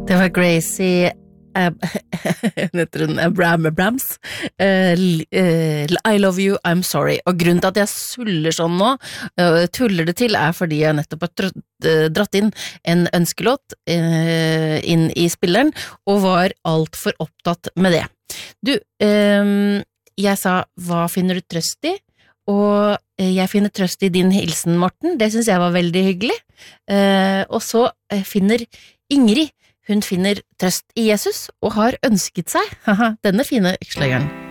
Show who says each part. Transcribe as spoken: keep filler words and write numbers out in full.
Speaker 1: Det var Gracie Ab heter hun Abram Abrams uh, uh, I love you, I'm sorry. Og grunnen til at jeg suller sånn nå, uh, tuller det til, er fordi jeg nettopp har tr dratt inn en ønskelåt uh, inn i spilleren, og var alt for opptatt med det. Du, um, jeg sa, hva finner du trøst i? Og jeg finner trøst i din hilsen, Morten. Det synes jeg var veldig hyggelig. Uh, og så uh, finner Ingrid, hun finner trøst i Jesus og har ønsket seg, haha, denne fine ykslegeren.